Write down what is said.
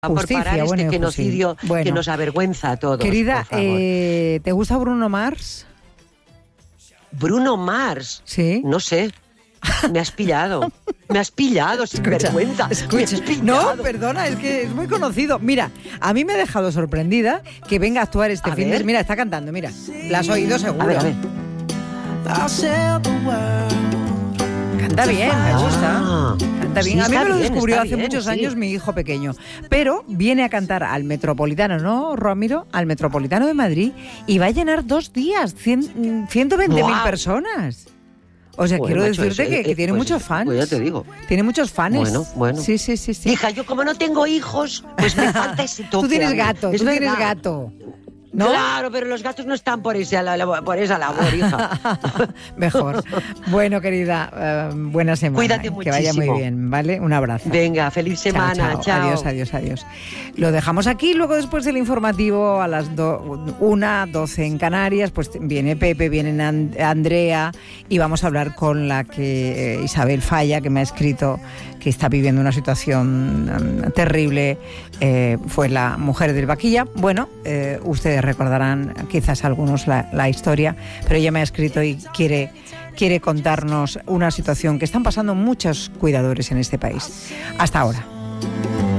por parar este genocidio que nos avergüenza a todos. Querida, ¿te gusta Bruno Mars? ¿Bruno Mars? Sí. No sé. Me has pillado, sin vergüenza. Escucha. No, perdona, es que es muy conocido. Mira, a mí me ha dejado sorprendida que venga a actuar este fin de semana. Mira, está cantando, mira. La has oído seguro. A ver. Canta bien, me gusta. Canta bien. Sí, a mí me lo descubrió hace bien, muchos años mi hijo pequeño. Pero viene a cantar al Metropolitano, ¿no, Ramiro? Al Metropolitano de Madrid y va a llenar 2 días, 120.000 personas. O sea, quiero decirte que tiene muchos fans. Pues ya te digo. Tiene muchos fans. Bueno. Sí. Hija, yo como no tengo hijos, pues me falta ese toque. Tú tienes gato. ¿No? Claro, pero los gatos no están por esa labor, hija. Mejor. Bueno, querida, buena semana. Cuídate que muchísimo. vaya muy bien, ¿vale? Un abrazo. Venga, feliz semana. Chao. Adiós. Lo dejamos aquí, luego después del informativo a las 1:12 en Canarias, pues viene Pepe, viene Andrea y vamos a hablar con la que Isabel Falla, que me ha escrito que está viviendo una situación terrible, fue la mujer del Vaquilla. Bueno, ustedes recordarán quizás algunos la historia, pero ella me ha escrito y quiere contarnos una situación que están pasando muchos cuidadores en este país. Hasta ahora.